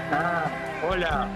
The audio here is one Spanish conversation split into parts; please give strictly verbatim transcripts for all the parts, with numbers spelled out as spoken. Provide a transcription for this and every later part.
Ah, hola.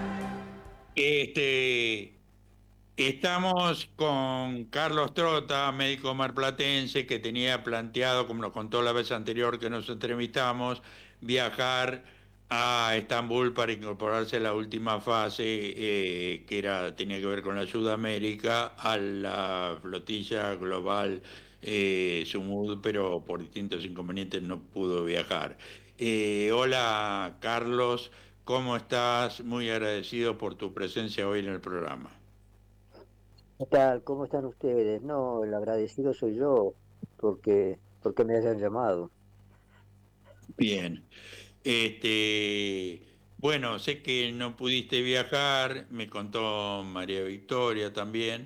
Este, estamos con Carlos Trota, médico marplatense, que tenía planteado, como nos contó la vez anterior que nos entrevistamos, viajar a Estambul para incorporarse a la última fase, eh, que era, tenía que ver con la Sudamérica, a la flotilla global eh, Sumud, pero por distintos inconvenientes no pudo viajar. Eh, hola, Carlos. ¿Cómo estás? Muy agradecido por tu presencia hoy en el programa. ¿Qué tal? ¿Cómo están ustedes? No, el agradecido soy yo porque, porque me hayan llamado. Bien. Este, bueno, sé que no pudiste viajar, me contó María Victoria también.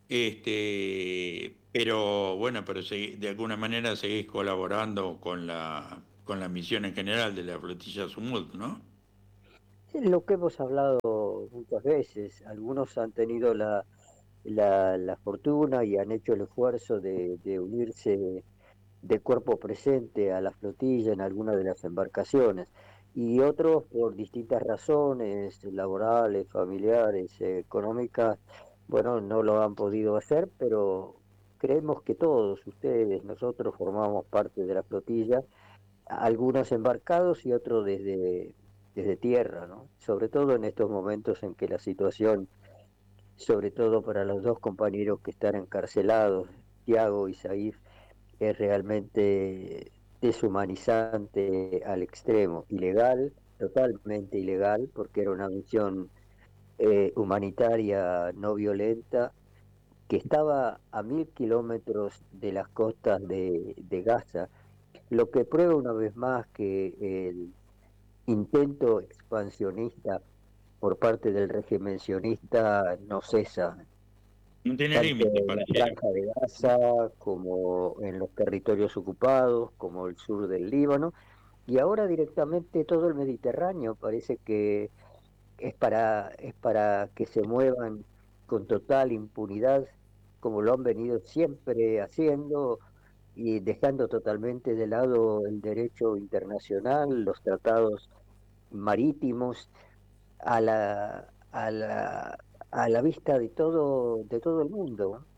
Este, pero bueno, pero segui- de alguna manera seguís colaborando con la con la misión en general de la flotilla Sumud, ¿no? Es lo que hemos hablado muchas veces. Algunos han tenido la, la, la fortuna y han hecho el esfuerzo de, de unirse de cuerpo presente a la flotilla en alguna de las embarcaciones. Y otros, por distintas razones laborales, familiares, eh, económicas, bueno, no lo han podido hacer, pero creemos que todos ustedes, nosotros formamos parte de la flotilla, algunos embarcados y otros desde, desde tierra, ¿no? Sobre todo en estos momentos en que la situación, sobre todo para los dos compañeros que están encarcelados, Tiago y Saif, es realmente deshumanizante al extremo, ilegal, totalmente ilegal, porque era una misión eh, humanitaria no violenta que estaba a mil kilómetros de las costas de, de Gaza, lo que prueba una vez más que el intento expansionista por parte del régimen sionista no cesa, No tiene tanto límite, en la pareciera. franja de Gaza como en los territorios ocupados, como el sur del Líbano, y ahora directamente todo el Mediterráneo parece que es para, es para que se muevan con total impunidad, como lo han venido siempre haciendo, y dejando totalmente de lado el derecho internacional, los tratados marítimos, a la, a la, a la vista de todo, de todo el mundo.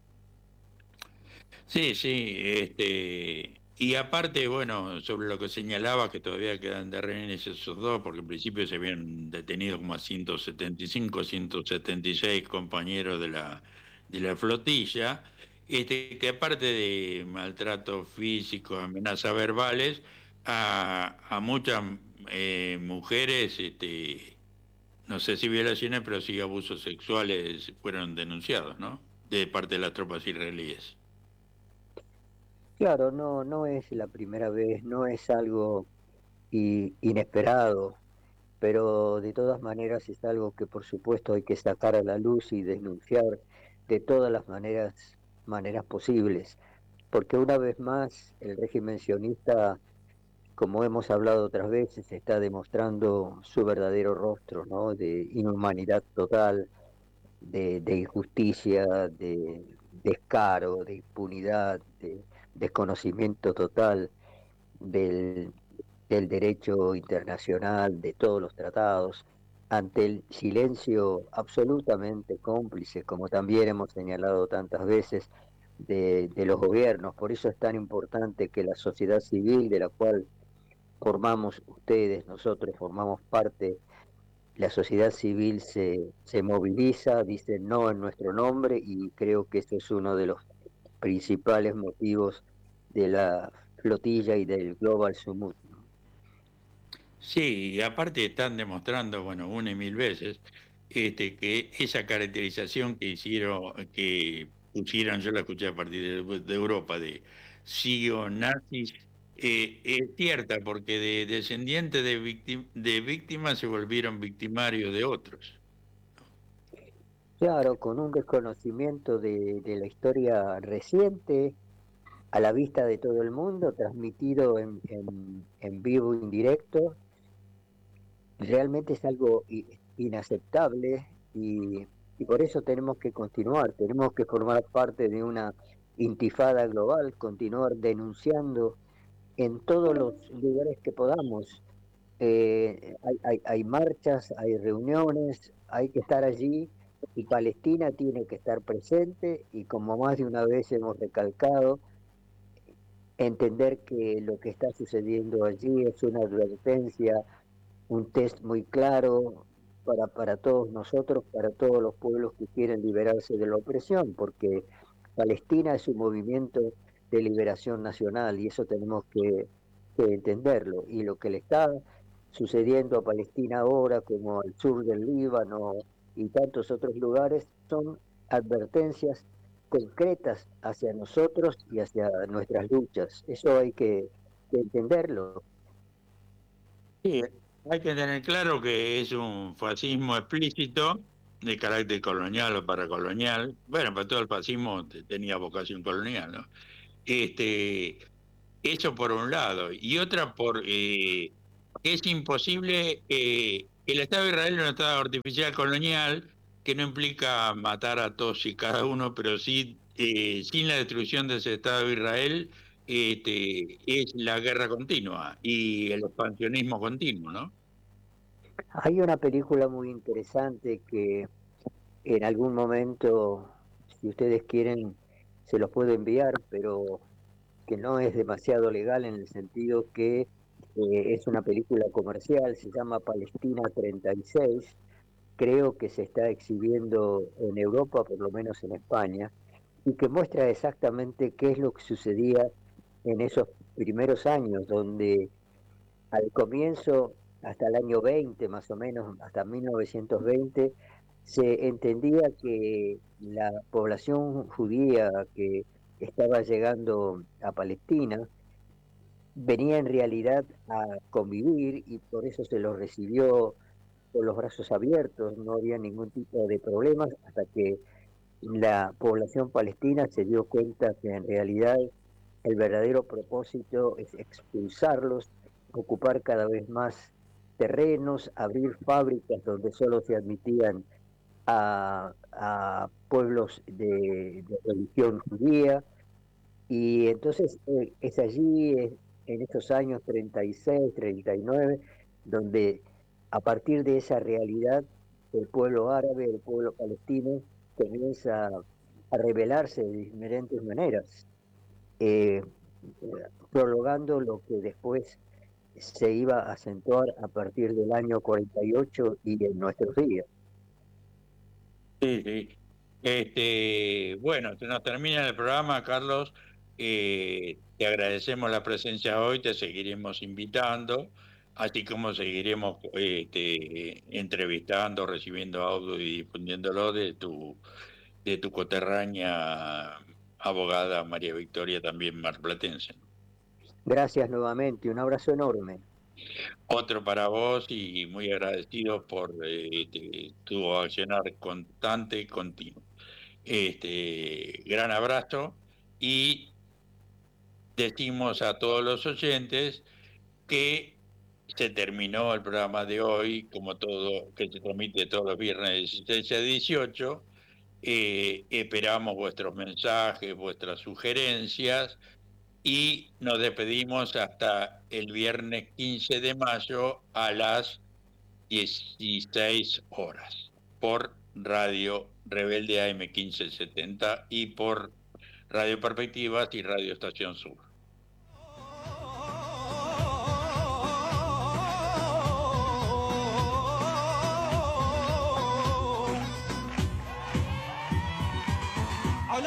Sí, sí, este, y aparte, bueno, sobre lo que señalaba, que todavía quedan de rehenes esos dos, porque en principio se habían detenido como a ciento setenta y cinco, ciento setenta y seis compañeros de la, de la flotilla, este, que aparte de maltrato físico, amenazas verbales, a, a muchas eh, mujeres, este, no sé si violaciones, pero sí abusos sexuales fueron denunciados, ¿no? De parte de las tropas israelíes. Claro, no, no es la primera vez, no es algo i- inesperado, pero de todas maneras es algo que por supuesto hay que sacar a la luz y denunciar de todas las maneras, maneras posibles, porque una vez más el régimen sionista, como hemos hablado otras veces, está demostrando su verdadero rostro, ¿no? De inhumanidad total, de, de injusticia, de descaro, de impunidad, de desconocimiento total del, del derecho internacional, de todos los tratados, ante el silencio absolutamente cómplice, como también hemos señalado tantas veces, de, de los gobiernos. Por eso es tan importante que la sociedad civil, de la cual formamos ustedes, nosotros formamos parte, la sociedad civil se, se moviliza, dice no en nuestro nombre, y creo que eso es uno de los principales motivos de la flotilla y del Global Summit, ¿no? Sí, y aparte están demostrando, bueno, una y mil veces, este, que esa caracterización que hicieron, que pusieron, yo la escuché a partir de, de Europa, de nazis, eh, es cierta, porque de descendientes de, víctim- de víctimas se volvieron victimarios de otros. Claro, con un desconocimiento de, de la historia reciente, a la vista de todo el mundo, transmitido en, en, en vivo, indirecto, realmente es algo i- inaceptable y, y por eso tenemos que continuar, tenemos que formar parte de una intifada global, continuar denunciando en todos los lugares que podamos, Eh, hay, hay, hay marchas, hay reuniones, hay que estar allí y Palestina tiene que estar presente y como más de una vez hemos recalcado, entender que lo que está sucediendo allí es una advertencia, un test muy claro para, para todos nosotros, para todos los pueblos que quieren liberarse de la opresión, porque Palestina es un movimiento de liberación nacional y eso tenemos que, que entenderlo. Y lo que le está sucediendo a Palestina ahora, como al sur del Líbano y tantos otros lugares, son advertencias concretas hacia nosotros y hacia nuestras luchas. Eso hay que, que entenderlo. Sí, hay que tener claro que es un fascismo explícito de carácter colonial o paracolonial. Bueno, pero todo el fascismo te- tenía vocación colonial, ¿no? Este, eso por un lado. Y otra por eh, que es imposible, eh, el Estado de Israel es un Estado artificial colonial que no implica matar a todos y cada uno, pero sí, eh, sin la destrucción de ese Estado de Israel, este, es la guerra continua y el expansionismo continuo, ¿no? Hay una película muy interesante que en algún momento, si ustedes quieren, se los puedo enviar, pero que no es demasiado legal en el sentido que eh, es una película comercial, se llama Palestina treinta y seis, creo que se está exhibiendo en Europa, por lo menos en España, y que muestra exactamente qué es lo que sucedía en esos primeros años, donde al comienzo, hasta el año veinte más o menos, hasta mil novecientos veinte, se entendía que la población judía que estaba llegando a Palestina venía en realidad a convivir y por eso se los recibió con los brazos abiertos, no había ningún tipo de problemas hasta que la población palestina se dio cuenta que en realidad el verdadero propósito es expulsarlos, ocupar cada vez más terrenos, abrir fábricas donde solo se admitían a, a pueblos de, de religión judía. Y entonces eh, es allí, eh, en estos años treinta y seis, treinta y nueve, donde a partir de esa realidad el pueblo árabe, el pueblo palestino, comienza a rebelarse de diferentes maneras, eh, prolongando lo que después se iba a acentuar a partir del año cuarenta y ocho y en nuestros días. Sí, sí. Este, bueno, se nos termina el programa, Carlos. Eh, te agradecemos la presencia hoy, te seguiremos invitando, así como seguiremos este, entrevistando, recibiendo audio y difundiéndolo de tu, de tu coterránea abogada María Victoria, también marplatense. Gracias nuevamente, un abrazo enorme. Otro para vos y muy agradecido por eh, este, tu accionar constante y continuo. Este, gran abrazo y decimos a todos los oyentes que se terminó el programa de hoy, como todo, que se transmite todos los viernes de dieciséis a dieciocho. Eh, esperamos vuestros mensajes, vuestras sugerencias y nos despedimos hasta el viernes quince de mayo a las dieciséis horas por Radio Rebelde A M mil quinientos setenta y por Radio Perspectivas y Radio Estación Sur.